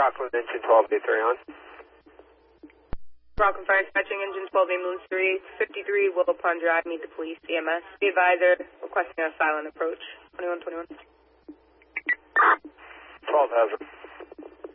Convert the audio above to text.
Rockland engine 12A3 on. Rockland Fire Dispatching engine 12 ambulance 3853 Willow Pond Drive, meet the police, EMS. The advisor requesting a silent approach. 2121. 12 hazard.